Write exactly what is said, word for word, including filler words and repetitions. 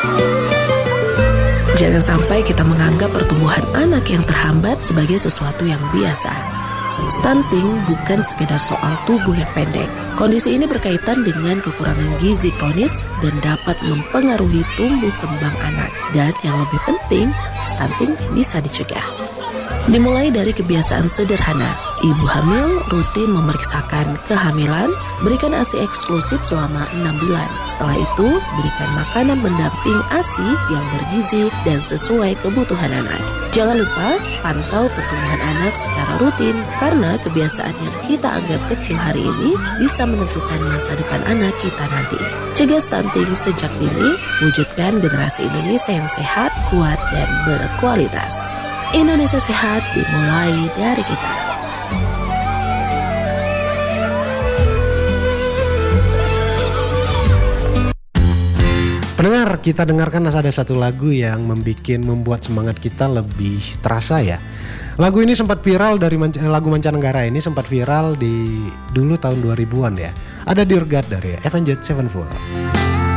Jangan sampai kita menganggap pertumbuhan anak yang terhambat sebagai sesuatu yang biasa. Stunting bukan sekedar soal tubuh yang pendek. Kondisi ini berkaitan dengan kekurangan gizi kronis dan dapat mempengaruhi tumbuh kembang anak. Dan yang lebih penting, stunting bisa dicegah. Dimulai dari kebiasaan sederhana, ibu hamil rutin memeriksakan kehamilan, berikan A S I eksklusif selama enam bulan. Setelah itu, berikan makanan pendamping A S I yang bergizi dan sesuai kebutuhan anak. Jangan lupa pantau pertumbuhan anak secara rutin, karena kebiasaan yang kita anggap kecil hari ini bisa menentukan masa depan anak kita nanti. Cegah stunting sejak dini, wujudkan generasi Indonesia yang sehat, kuat, dan berkualitas. Indonesia sehat dimulai dari kita. Pendengar, kita dengarkan ada satu lagu yang membikin, membuat semangat kita lebih terasa ya. Lagu ini sempat viral dari manca, lagu mancanegara ini sempat viral di dulu tahun dua ribuan ya. Ada Dear God dari Avenged Sevenfold.